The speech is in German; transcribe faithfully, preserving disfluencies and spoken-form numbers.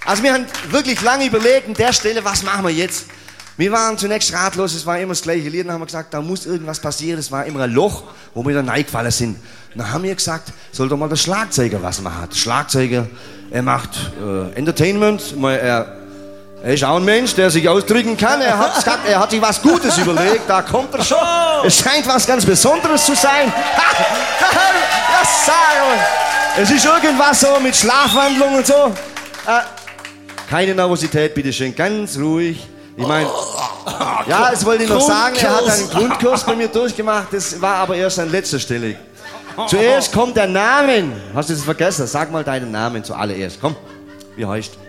Also wir haben wirklich lange überlegt an der Stelle, was machen wir jetzt? Wir waren zunächst ratlos, es war immer das gleiche Lied. Dann haben wir gesagt, da muss irgendwas passieren. Es war immer ein Loch, wo wir dann reingefallen sind. Dann haben wir gesagt, soll doch mal der Schlagzeuger was machen. Der Schlagzeuger, er macht äh, Entertainment. Er, er ist auch ein Mensch, der sich ausdrücken kann. Er hat, er hat sich was Gutes überlegt, da kommt er schon. Es scheint was ganz Besonderes zu sein. Ja, sag. Es ist irgendwas so mit Schlafwandlung und so. Äh, keine Nervosität, bitteschön, ganz ruhig. Ich meine, ja, das wollte ich noch sagen, er hat einen Grundkurs bei mir durchgemacht, das war aber erst an letzter Stelle. Zuerst kommt der Name. Hast du das vergessen? Sag mal deinen Namen zuallererst. Komm, wie heißt du?